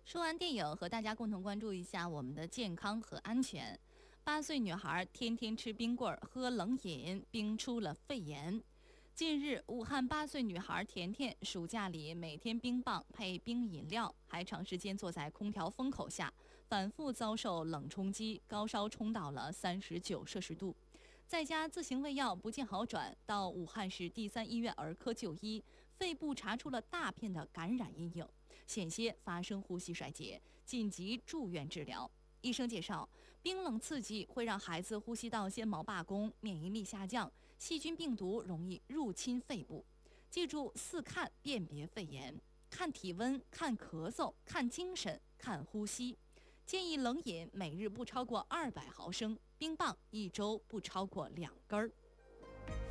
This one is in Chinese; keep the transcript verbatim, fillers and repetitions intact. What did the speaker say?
说完电影，和大家共同关注一下我们的健康和安全。八岁女孩天天吃冰棍儿、喝冷饮，冰出了肺炎。近日，武汉八岁女孩甜甜暑假里每天冰棒配冰饮料，还长时间坐在空调风口下，反复遭受冷冲击，高烧冲到了三十九摄氏度。在家自行喂药不见好转，到武汉市第三医院儿科就医，肺部查出了大片的感染阴影，险些发生呼吸衰竭，紧急住院治疗。医生介绍，冰冷刺激会让孩子呼吸道纤毛罢工，免疫力下降，细菌病毒容易入侵肺部。记住四看辨别肺炎：看体温、看咳嗽、看精神、看呼吸。建议冷饮每日不超过二百毫升，冰棒一周不超过两根儿。